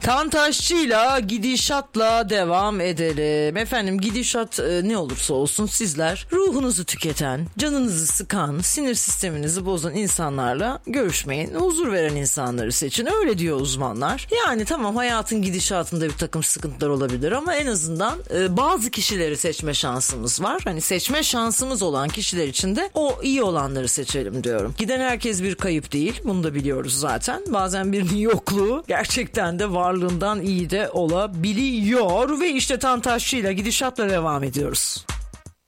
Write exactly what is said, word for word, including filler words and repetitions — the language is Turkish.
Tantaşçıyla gidişatla devam edelim. Efendim gidişat e, ne olursa olsun sizler ruhunuzu tüketen, canınızı sıkan, sinir sisteminizi bozan insanlarla görüşmeyin. Huzur veren insanları seçin. Öyle diyor uzmanlar. Yani tamam hayatın gidişatında bir takım sıkıntılar olabilir ama en azından e, bazı kişileri seçme şansımız var. Hani seçme şansımız olan kişiler için de o iyi olanları seçelim diyorum. Giden herkes bir kayıp değil. Bunu da biliyoruz zaten. Bazen birinin yokluğu gerçekten de varlığından iyi de olabiliyor ve işte Tantaşçıyla gidişatla devam ediyoruz.